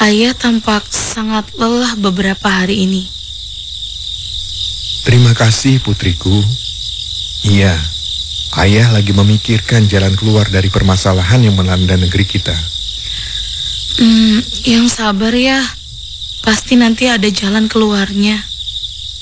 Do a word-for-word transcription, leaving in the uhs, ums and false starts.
Ayah tampak sangat lelah beberapa hari ini. Terima kasih putriku. Iya, ayah lagi memikirkan jalan keluar dari permasalahan yang melanda negeri kita. Hmm, yang sabar ya. Pasti nanti ada jalan keluarnya.